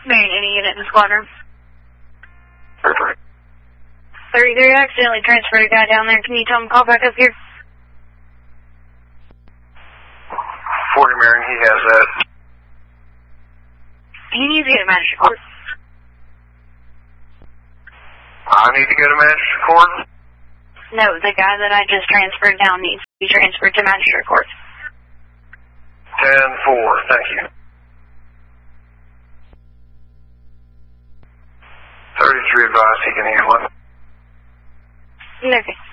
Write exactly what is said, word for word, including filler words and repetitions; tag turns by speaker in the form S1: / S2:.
S1: Marine any unit in the squadron. thirty-three accidentally transferred a guy down there. Can you tell him to call back up here?
S2: forty Marine, he has that.
S1: He needs to get a magistrate court.
S2: I need to go to magistrate court?
S1: No, the guy that I just transferred down needs to be transferred to magistrate court.
S2: ten four, thank you. thirty-three advised he can handle it.
S1: Okay.